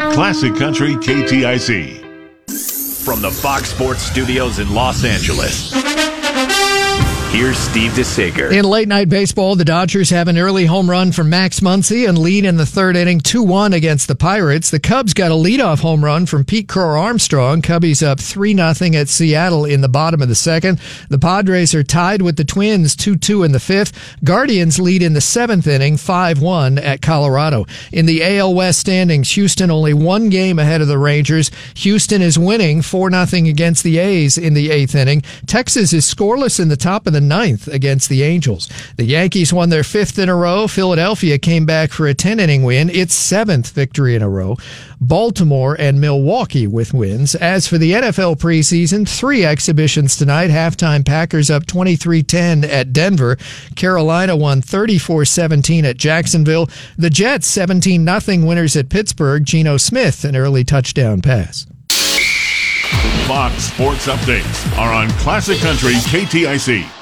Classic Country KTIC. From the Fox Sports Studios in Los Angeles, here's Steve DeSager. In late-night baseball, the Dodgers have an early home run from Max Muncy and lead in the third inning 2-1 against the Pirates. The Cubs got a leadoff home run from Pete Crow Armstrong. Cubbies up 3-0 at Seattle in the bottom of the second. The Padres are tied with the Twins 2-2 in the fifth. Guardians lead in the seventh inning 5-1 at Colorado. In the AL West standings, Houston only one game ahead of the Rangers. Houston is winning 4-0 against the A's in the eighth inning. Texas is scoreless in the top of the ninth against the Angels. The Yankees won their fifth in a row. Philadelphia came back for a 10-inning win, its seventh victory in a row. Baltimore and Milwaukee with wins. As for the NFL preseason, 3 exhibitions tonight. Halftime Packers up 23-10 at Denver. Carolina won 34-17 at Jacksonville. The Jets 17-0 winners at Pittsburgh. Geno Smith an early touchdown pass. Fox Sports Updates are on Classic Country KTIC.